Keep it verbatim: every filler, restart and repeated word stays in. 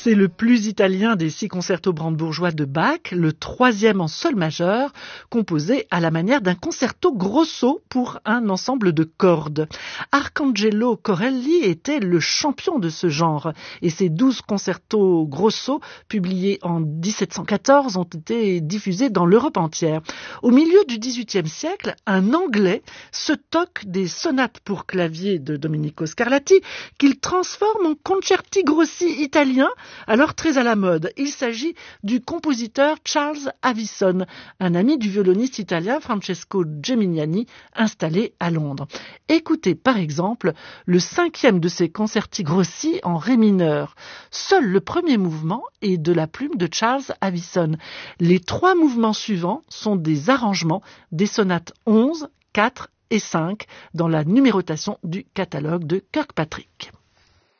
C'est le plus italien des six concertos brandebourgeois de Bach, le troisième en sol majeur, composé à la manière d'un concerto grosso pour un ensemble de cordes. Arcangelo Corelli était le champion de ce genre, et ses douze concertos grosso, publiés en dix-sept cent quatorze, ont été diffusés dans l'Europe entière. Au milieu du dix-huitième siècle, un Anglais se toque des sonates pour clavier de Domenico Scarlatti qu'il transforme en concerti grossi italiens, alors très à la mode. Il s'agit du compositeur Charles Avison, un ami du violoniste italien Francesco Geminiani, installé à Londres. Écoutez par exemple le cinquième de ces concerti grossi en ré mineur. Seul le premier mouvement est de la plume de Charles Avison. Les trois mouvements suivants sont des arrangements des sonates onze, quatre et cinq dans la numérotation du catalogue de Kirkpatrick.